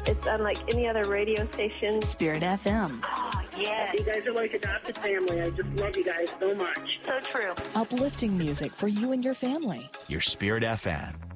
It's unlike any other radio station. Spirit FM. Oh, yeah. You guys are like adopted family. I just love you guys so much. So true. Uplifting music for you and your family. Your Spirit FM.